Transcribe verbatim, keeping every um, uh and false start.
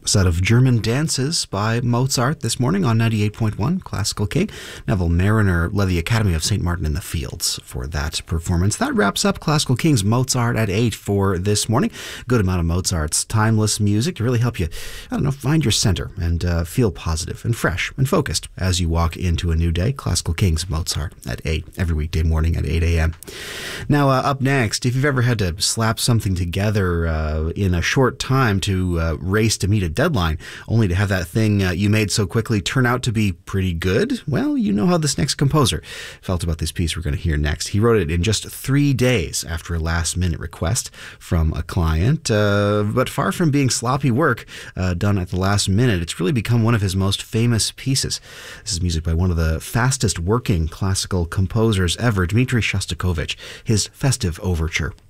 Set of German dances by Mozart this morning on ninety-eight point one Classical King. Neville Mariner led the Academy of Saint Martin in the Fields for that performance. That wraps up Classical King's Mozart at eight for this morning. Good amount of Mozart's timeless music to really help you, I don't know, find your center and uh, feel positive and fresh and focused as you walk into a new day. Classical King's Mozart at eight, every weekday morning at eight a.m. Now, uh, up next, if you've ever had to slap something together uh, in a short time to uh, race to meet a deadline, only to have that thing uh, you made so quickly turn out to be pretty good, well, you know how this next composer felt about this piece we're going to hear next. He wrote it in just three days after a last-minute request from a client, uh, but far from being sloppy work uh, done at the last minute, it's really become one of his most famous pieces. This is music by one of the fastest-working classical composers ever, Dmitri Shostakovich, his Festive Overture.